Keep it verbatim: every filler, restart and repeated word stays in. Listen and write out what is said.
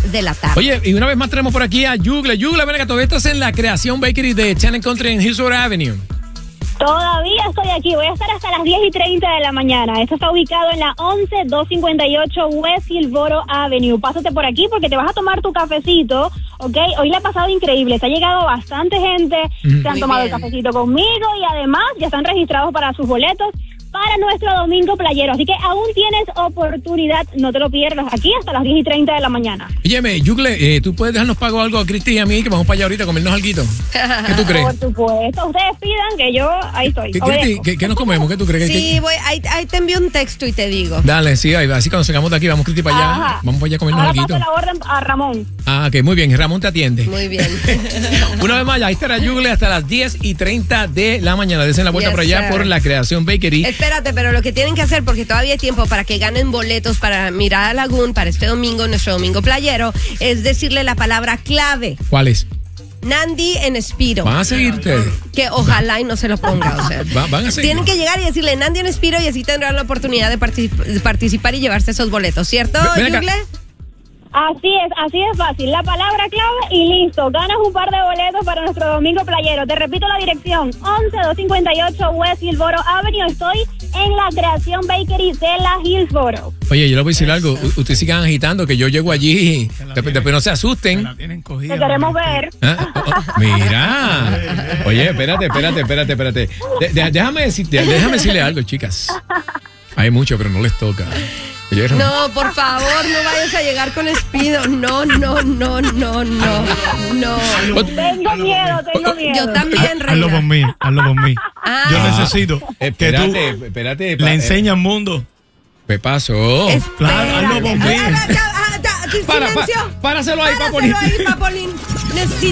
de la tarde. Oye, y una vez más tenemos por aquí a Yugle. Yugle, ven acá, todavía estás en la Creación Bakery de Ten Country en Hillsborough Avenue. Todavía estoy aquí, voy a estar hasta las diez y treinta de la mañana. Esto está ubicado en la once doscientos cincuenta y ocho West Hillsborough Avenue. Pásate por aquí porque te vas a tomar tu cafecito, ¿ok? Hoy le ha pasado increíble, se ha llegado bastante gente, mm. se han Muy tomado bien. el cafecito conmigo y además ya están registrados para sus boletos para nuestro domingo playero. Así que aún tienes oportunidad, no te lo pierdas, aquí hasta las diez y treinta de la mañana. Óyeme, Yugle, eh, ¿tú puedes dejarnos pago algo a Cristi y a mí que vamos para allá ahorita a comernos alguito? ¿Qué tú crees? Por supuesto, ustedes pidan que yo ahí estoy. ¿Qué, Cristi, ¿qué, ¿qué nos comemos? ¿Qué tú crees? Sí, ¿Qué? voy, ahí, ahí te envío un texto y te digo. Dale, sí, ahí, así cuando salgamos de aquí, vamos Cristi para allá, Ajá. vamos para allá a comernos Ahora alguito. paso la orden a Ramón. Ah, ok, muy bien, Ramón te atiende. Muy bien. Una vez más, ahí estará Yugle hasta las diez y treinta de la mañana. Desen la vuelta Yes, por allá sir. por la Creación Bakery. Espérate, pero lo que tienen que hacer, porque todavía hay tiempo para que ganen boletos para Mirada Lagoon, para este domingo, nuestro domingo playero, es decirle la palabra clave. ¿Cuál es? Nandi en Spiro. Van a seguirte. Que ojalá y no se lo ponga, o sea. Va- van a seguir. Tienen que llegar y decirle Nandi en Spiro y así tendrán la oportunidad de, particip- de participar y llevarse esos boletos, ¿cierto, Ven acá. Yugle? Así es, así es fácil. La palabra clave y listo. Ganas un par de boletos para nuestro domingo playero. Te repito la dirección: once doscientos cincuenta y ocho West Hillsborough Avenue. Estoy en la Creación Bakery de la Hillsborough. Oye, yo le voy a decir algo. U- Ustedes sigan agitando, que yo llego allí. Después, después no se asusten. La tienen cogida. Te queremos ver. Ah, oh, oh, mira. Oye, espérate, espérate, espérate, espérate. De- de- déjame, decirte, déjame decirle algo, chicas. Hay mucho, pero no les toca. Oye, Ramón. No, por favor, no vayas a llegar con Espido. No, no, no, no, no, no. Tengo miedo, tengo miedo. Yo también, Hazlo por reina. mí, hazlo por mí. Ah. Yo necesito que Espérate, tú espérate. le enseñes al mundo. ¿Qué pasó? Espérate. Claro, hazlo por mí. Ah, ah, ah, ah, Para, silencio. para, páraselo ahí, Páraselo Papolin. ahí, Papolin. Necesito